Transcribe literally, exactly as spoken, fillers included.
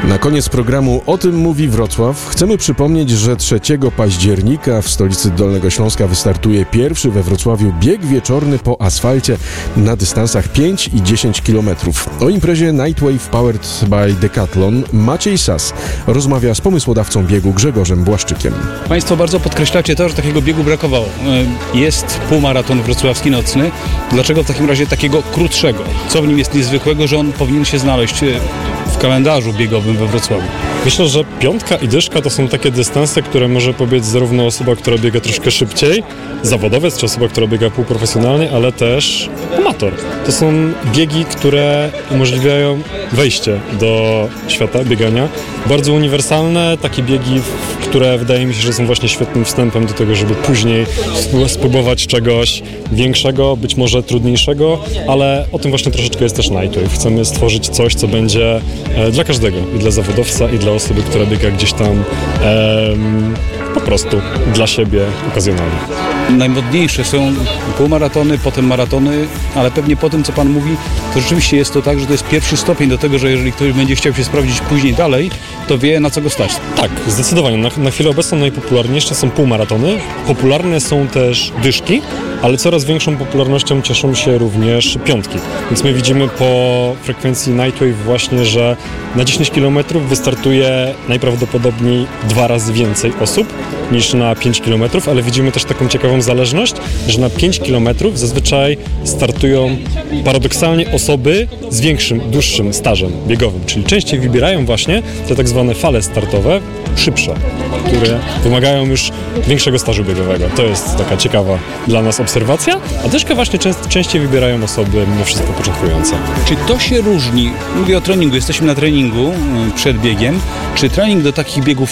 Na koniec programu O tym mówi Wrocław chcemy przypomnieć, że trzeciego października w stolicy Dolnego Śląska wystartuje pierwszy we Wrocławiu bieg wieczorny po asfalcie na dystansach pięć i dziesięć kilometrów. O imprezie Nightwave Powered by Decathlon Maciej Sas rozmawia z pomysłodawcą biegu Grzegorzem Błaszczykiem. Państwo bardzo podkreślacie to, że takiego biegu brakowało. Jest półmaraton wrocławski nocny. Dlaczego w takim razie takiego krótszego? Co w nim jest niezwykłego, że on powinien się znaleźć w kalendarzu biegowym we Wrocławiu? Myślę, że piątka i dyszka to są takie dystanse, które może pobiec zarówno osoba, która biega troszkę szybciej, zawodowiec, czy osoba, która biega półprofesjonalnie, ale też amator. To są biegi, które umożliwiają wejście do świata biegania. Bardzo uniwersalne, takie biegi, które wydaje mi się, że są właśnie świetnym wstępem do tego, żeby później spróbować czegoś większego, być może trudniejszego, ale o tym właśnie troszeczkę jest też Nightwave. Chcemy stworzyć coś, co będzie dla każdego, i dla zawodowca, i dla osoby, która biega gdzieś tam em, po prostu dla siebie okazjonalnie. Najmodniejsze są półmaratony, potem maratony, ale pewnie po tym, co Pan mówi, to rzeczywiście jest to tak, że to jest pierwszy stopień do tego, że jeżeli ktoś będzie chciał się sprawdzić później dalej, to wie, na co go stać. Tak, zdecydowanie. Na, na chwilę obecną najpopularniejsze są półmaratony. Popularne są też dyszki, ale coraz większą popularnością cieszą się również piątki. Więc my widzimy po frekwencji Nightwave właśnie, że na dziesięć kilometrów wystartuje najprawdopodobniej dwa razy więcej osób niż na pięć kilometrów, ale widzimy też taką ciekawą zależność, że na pięć kilometrów zazwyczaj startują paradoksalnie osoby z większym, dłuższym stażem biegowym, czyli częściej wybierają właśnie te tak zwane fale startowe, szybsze, które wymagają już większego stażu biegowego. To jest taka ciekawa dla nas obserwacja, a dyszkę właśnie częst, częściej wybierają osoby mimo wszystko początkujące. Czy to się różni? Mówię o treningu, jesteśmy na treningu przed biegiem. Czy trening do takich biegów